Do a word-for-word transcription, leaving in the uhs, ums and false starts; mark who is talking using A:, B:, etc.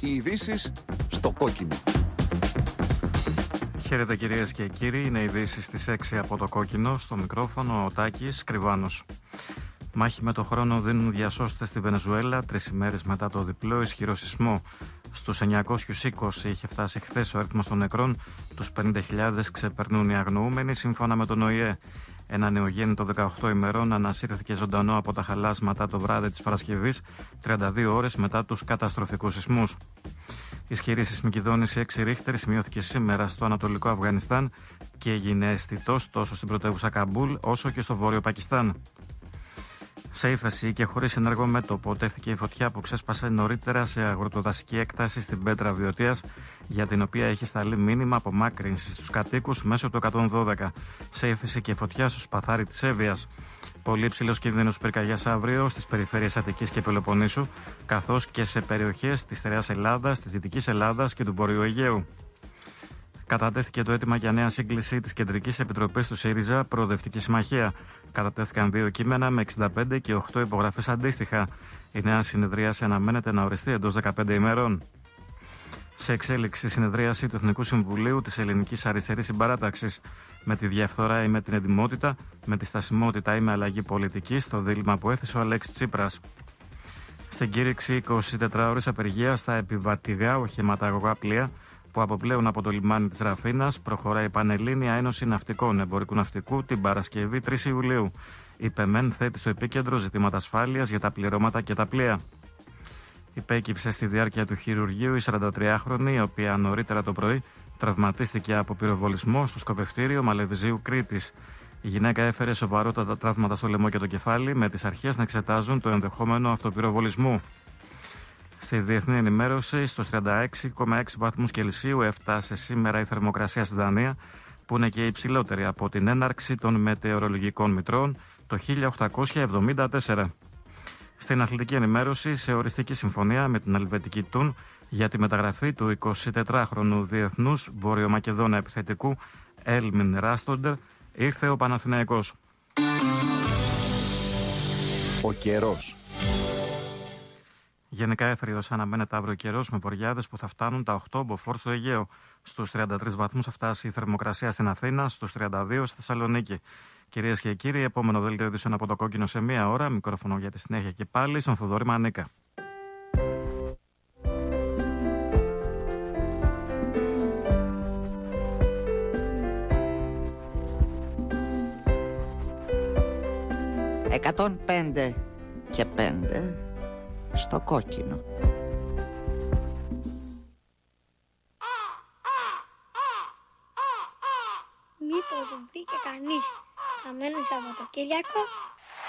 A: Οι ειδήσεις στο κόκκινο.
B: Χαίρετε κυρίες και κύριοι, είναι ειδήσεις στις έξι από το κόκκινο. Στο μικρόφωνο ο Τάκης Κρυβάνος. Μάχη με το χρόνο δίνουν διασώστες στη Βενεζουέλα τρεις ημέρες μετά το διπλό ισχυρό σεισμό. Στους εννιακόσιους είκοσι είχε φτάσει χθες ο αριθμός των νεκρών, τους πενήντα χιλιάδες ξεπερνούν οι αγνοούμενοι σύμφωνα με τον Ο Η Ε. Ένα νεογέννητο δεκαοκτώ ημερών ανασύρθηκε ζωντανό από τα χαλάσματα το βράδυ της Παρασκευής, τριάντα δύο ώρες μετά τους καταστροφικούς σεισμούς. Ισχυρή σεισμική δόνηση έξι ρίχτερ σημειώθηκε σήμερα στο ανατολικό Αφγανιστάν και έγινε αισθητός τόσο στην πρωτεύουσα Καμπούλ όσο και στο βόρειο Πακιστάν. Σε ύφεση και χωρίς ενεργό μέτωπο τέθηκε η φωτιά που ξέσπασε νωρίτερα σε αγροτοδασική έκταση στην Πέτρα Βιωτίας, για την οποία έχει σταλεί μήνυμα απομάκρυνση στους κατοίκους μέσω του εκατόν δώδεκα. Σε ύφεση και φωτιά στο Σπαθάρι της Εύβοιας. Πολύ υψηλός κίνδυνος πυρκαγιάς αύριο στις περιφέρειες Αττικής και Πελοποννήσου, καθώς και σε περιοχές της Στερεάς Ελλάδας, της Δυτικής Ελλάδας και του Βορείου Αιγαίου. Κατατέθηκε το αίτημα για νέα σύγκληση της Κεντρικής Επιτροπής του ΣΥΡΙΖΑ Προοδευτική Συμμαχία. Κατατέθηκαν δύο κείμενα με εξήντα πέντε και οκτώ υπογραφές αντίστοιχα. Η νέα συνεδρίαση αναμένεται να οριστεί εντός δεκαπέντε ημερών. Σε εξέλιξη συνεδρίαση του Εθνικού Συμβουλίου της Ελληνικής Αριστερής Συμπαράταξης. Με τη διαφθορά ή με την εντιμότητα, με τη στασιμότητα ή με αλλαγή πολιτικής, στο δίλημμα που έθεσε ο Αλέξης Τσίπρας. Στην κήρυξη εικοσιτετράωρης ώρες απεργίας στα επιβατηγά οχηματαγωγά πλοία που αποπλέουν από το λιμάνι της Ραφίνας, προχωράει η Πανελλήνια Ένωση Ναυτικών Εμπορικού Ναυτικού την Παρασκευή τρεις Ιουλίου. Η ΠΕΜΕΝ θέτει στο επίκεντρο ζητήματα ασφάλειας για τα πληρώματα και τα πλοία. Υπέκυψε στη διάρκεια του χειρουργείου η σαραντατριάχρονη, η οποία νωρίτερα το πρωί τραυματίστηκε από πυροβολισμό στο σκοπευτήριο Μαλεβιζίου Κρήτης. Η γυναίκα έφερε σοβαρότατα τραύματα στο λαιμό και το κεφάλι, με τις αρχές να εξετάζουν το ενδεχόμενο αυτοπυροβολισμού. Στη διεθνή ενημέρωση, στους τριάντα έξι κόμμα έξι βαθμούς Κελσίου έφτασε σήμερα η θερμοκρασία στη Δανία, που είναι και η υψηλότερη από την έναρξη των μετεωρολογικών μητρών το χίλια οκτακόσια εβδομήντα τέσσερα. Στην αθλητική ενημέρωση, σε οριστική συμφωνία με την Ελβετική Τουν για τη μεταγραφή του εικοσιτετράχρονου διεθνούς Βορειομακεδόνα επιθετικού Έλμιν Ράστοντερ, ήρθε ο Παναθηναϊκός.
A: Ο καιρός.
B: Γενικά έθριος αναμένεται αύριο καιρός με βοριάδες που θα φτάνουν τα οκτώ μποφόρ στο Αιγαίο. Στους τριάντα τρεις βαθμούς θα φτάσει η θερμοκρασία στην Αθήνα, στους τριάντα δύο στη Θεσσαλονίκη. Κυρίες και κύριοι, επόμενο δελτίο ειδήσεων από το κόκκινο σε μία ώρα. Μικρόφωνο για τη συνέχεια και πάλι στον Θοδωρή Μανίκα.
C: εκατόν πέντε και πέντε στο κόκκινο.
D: Μήπως βρήκε κανείς χαμένο Σαββατοκύριακο?